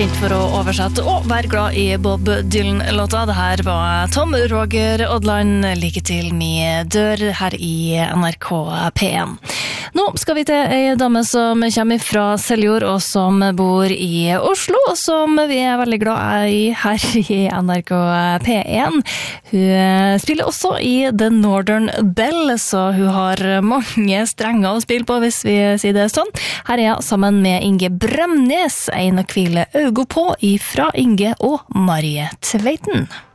kjent for å oversette og være glad i Bob Dylan-låta. Det her var Tom Roger Odland, like til min dør her i NRK P1. Nå skal vi til en dame som kommer fra Seljord og som bor i Oslo, og som vi veldig glad i her i NRK P1. Hun spiller også i The Northern Bell, så hun har mange strenger å spille på, hvis vi sier det sånn. Her er jeg sammen med Inge Bremnes, en å hvile øynene på ifra Inge og Marie Tveiten.